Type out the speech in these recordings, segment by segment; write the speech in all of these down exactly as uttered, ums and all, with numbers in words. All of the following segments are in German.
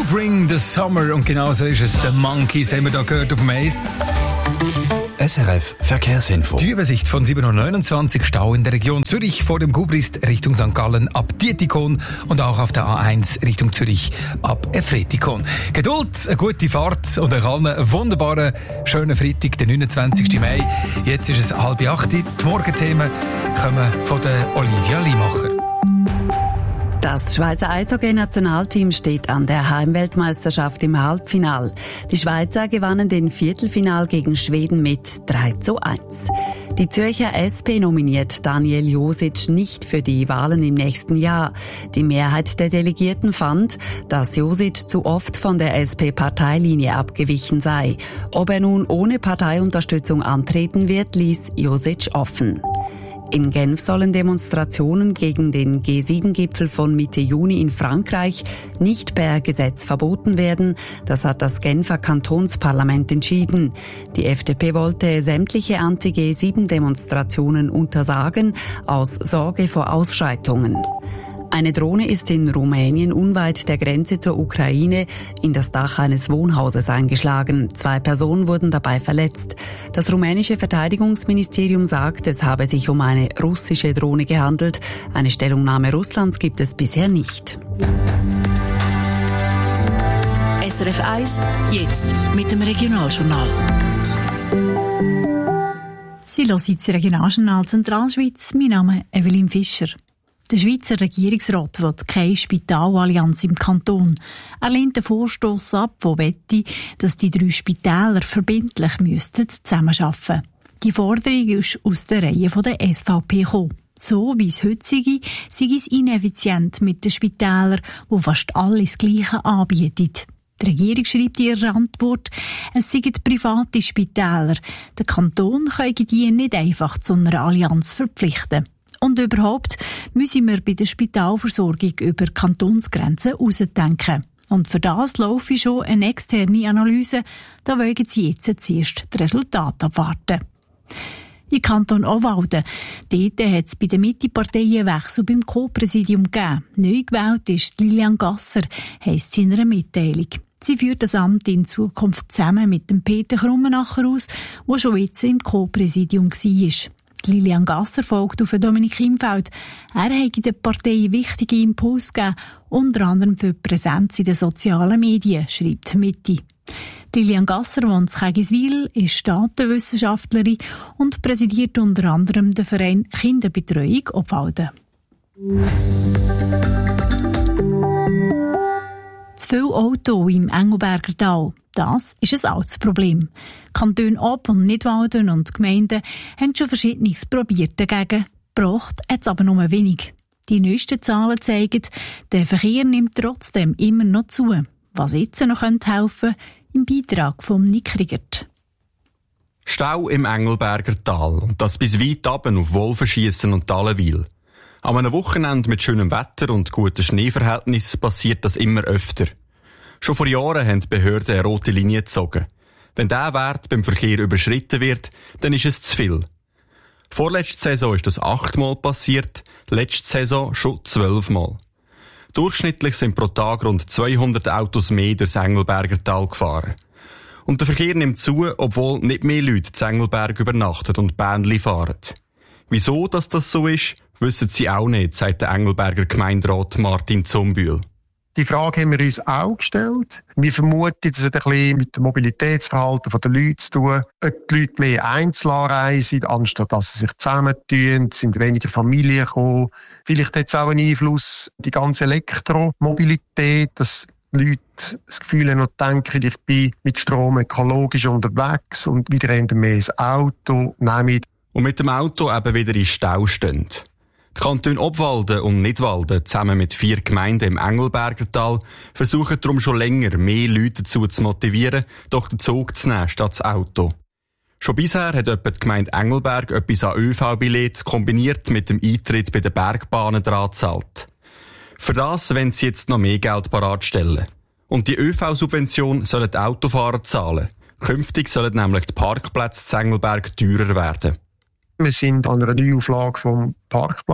Bring the Summer. Und genau so ist es. The Monkeys haben wir da gehört auf dem Eis. S R F Verkehrsinfo. Die Übersicht von sieben Uhr neunundzwanzig, Stau in der Region Zürich vor dem Gubrist Richtung Sankt Gallen ab Dietikon und auch auf der A eins Richtung Zürich ab Efretikon. Geduld, eine gute Fahrt und euch allen einen wunderbaren, schönen Freitag, den neunundzwanzigsten Mai. Jetzt ist es halb acht. Die Morgenthemen kommen von der Olivia Limacher. Das Schweizer Eishockey-Nationalteam steht an der Heimweltmeisterschaft im Halbfinal. Die Schweizer gewannen den Viertelfinal gegen Schweden mit drei zu eins. Die Zürcher S P nominiert Daniel Josic nicht für die Wahlen im nächsten Jahr. Die Mehrheit der Delegierten fand, dass Josic zu oft von der S P-Parteilinie abgewichen sei. Ob er nun ohne Parteiunterstützung antreten wird, ließ Josic offen. In Genf sollen Demonstrationen gegen den G sieben Gipfel von Mitte Juni in Frankreich nicht per Gesetz verboten werden. Das hat das Genfer Kantonsparlament entschieden. Die F D P wollte sämtliche Anti-G sieben Demonstrationen untersagen, aus Sorge vor Ausschreitungen. Eine Drohne ist in Rumänien unweit der Grenze zur Ukraine in das Dach eines Wohnhauses eingeschlagen. Zwei Personen wurden dabei verletzt. Das rumänische Verteidigungsministerium sagt, es habe sich um eine russische Drohne gehandelt. Eine Stellungnahme Russlands gibt es bisher nicht. S R F eins, jetzt mit dem Regionaljournal. Sie hören das Regionaljournal Zentralschweiz. Mein Name ist Evelyn Fischer. Der Schweizer Regierungsrat will keine Spitalallianz im Kanton. Er lehnt den Vorstoss ab, der wette, dass die drei Spitäler verbindlich müssten zusammenarbeiten. Die Forderung ist aus der Reihe der S V P gekommen. So wie es heute sei, sei es ineffizient mit den Spitälern, die fast alles Gleiche anbieten. Die Regierung schreibt in ihrer Antwort, es seien private Spitäler. Der Kanton könne die nicht einfach zu einer Allianz verpflichten. Und überhaupt müssen wir bei der Spitalversorgung über Kantonsgrenzen hinausdenken. Und für das laufe schon eine externe Analyse. Da wollen Sie jetzt zuerst das Resultat abwarten. Im Kanton Obwalden, dort hat es bei den Mitte-Parteien Wechsel beim Co-Präsidium gegeben. Neu gewählt ist Lilian Gasser, heisst sie in einer Mitteilung. Sie führt das Amt in Zukunft zusammen mit dem Peter Krummenacher aus, der schon jetzt im Co-Präsidium war. Lilian Gasser folgt auf Dominik Imfeld. Er hat der Partei wichtige Impulse gegeben, unter anderem für die Präsenz in den sozialen Medien, schreibt Mitte. Lilian Gasser wohnt in Kägiswil, ist Staatenwissenschaftlerin und präsidiert unter anderem den Verein Kinderbetreuung Obwalden. Zu viele Autos im Engelberger Tal. Das ist ein altes Problem. Kantone Ob- und Nidwalden und Gemeinden haben schon Verschiedenes probiert dagegen. Gebracht hat es aber nur wenig. Die neuesten Zahlen zeigen, der Verkehr nimmt trotzdem immer noch zu. Was jetzt noch helfen könnte, im Beitrag von Nick Riegert. Stau im Engelberger Tal. Und das bis weit runter auf Wolfenschiessen und Talenwil. An einem Wochenende mit schönem Wetter und guten Schneeverhältnissen passiert das immer öfter. Schon vor Jahren haben die Behörden eine rote Linie gezogen. Wenn dieser Wert beim Verkehr überschritten wird, dann ist es zu viel. Vorletzte Saison ist das achtmal passiert, letzte Saison schon zwölfmal. Durchschnittlich sind pro Tag rund zweihundert Autos mehr durchs Engelberger Tal gefahren. Und der Verkehr nimmt zu, obwohl nicht mehr Leute in Engelberg übernachten und Bändli fahren. Wieso dass das so ist, wissen sie auch nicht, sagt der Engelberger Gemeinderat Martin Zumbühl. Die Frage haben wir uns auch gestellt. Wir vermuten, das hat ein bisschen mit dem Mobilitätsverhalten der Leute zu tun. Ob die Leute mehr einzeln anreisen, anstatt dass sie sich zusammentun, sind weniger Familien gekommen. Vielleicht hat es auch einen Einfluss, die ganze Elektromobilität, dass die Leute das Gefühl haben und denken, ich bin mit Strom ökologisch unterwegs und wieder haben mehr das Auto nehmen. Und mit dem Auto eben wieder in Stau stehen. Die Kantone Obwalden und Nidwalden zusammen mit vier Gemeinden im Engelberger Tal versuchen darum schon länger, mehr Leute dazu zu motivieren, doch den Zug zu nehmen statt das Auto. Schon bisher hat etwa die Gemeinde Engelberg etwas an ÖV-Billett kombiniert mit dem Eintritt bei den Bergbahnen dran gezahlt. Für das wollen sie jetzt noch mehr Geld bereitstellen. Und die ÖV-Subvention sollen die Autofahrer zahlen. Künftig sollen nämlich die Parkplätze in Engelberg teurer werden. Wir sind an einer Neuauflage vom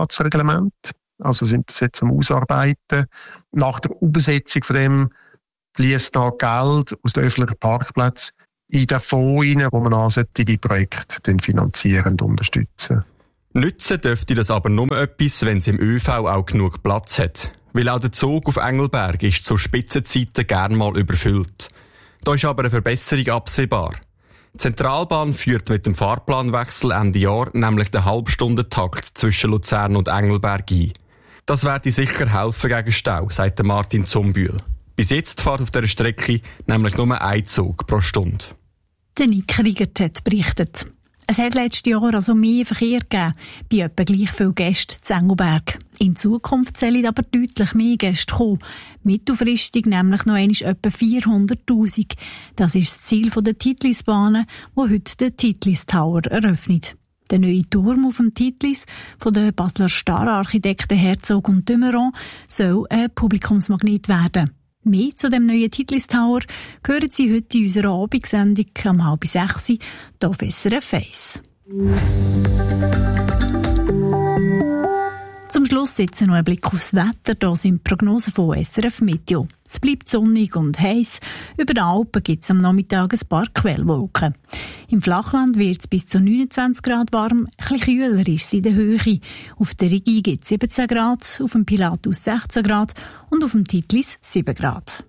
Parkplatzreglement. Also sind das jetzt am Ausarbeiten. Nach der Umsetzung von dem fließt da Geld aus den öffentlichen Parkplätzen in den Fonds rein, wo man auch solche Projekte finanzieren und unterstützen. Nützen dürfte das aber nur etwas, wenn es im ÖV auch genug Platz hat. Weil auch der Zug auf Engelberg ist zu Spitzenzeiten gern mal überfüllt. Da ist aber eine Verbesserung absehbar. Die Zentralbahn führt mit dem Fahrplanwechsel Ende Jahr nämlich den Halbstundentakt zwischen Luzern und Engelberg ein. Das werde sicher helfen gegen Stau, sagt Martin Zumbühl. Bis jetzt fährt auf dieser Strecke nämlich nur ein Zug pro Stunde. Der Nick Riegert hat berichtet. Es hat letztes Jahr also mehr Verkehr gegeben, bei etwa gleich vielen Gästen zu Engelberg. In Zukunft sollen aber deutlich mehr Gäste kommen. Mittelfristig nämlich noch einmal etwa vierhunderttausend. Das ist das Ziel der Titlisbahnen, die heute den Titlis Tower eröffnet. Der neue Turm auf dem Titlis von den Basler Star-Architekten Herzog und de Meuron soll ein Publikumsmagnet werden. Mehr zu dem neuen Titlis Tower hören Sie heute in unserer Abendsendung um halb sechs hier auf S R F eins. Zum Schluss jetzt noch ein Blick aufs Wetter. Hier sind die Prognosen von S R F Meteo. Es bleibt sonnig und heiß. Über den Alpen gibt es am Nachmittag ein paar Quellwolken. Im Flachland wird es bis zu neunundzwanzig Grad warm. Ein bisschen kühler ist es in der Höhe. Auf der Rigi gibt es siebzehn Grad, auf dem Pilatus sechzehn Grad und auf dem Titlis sieben Grad.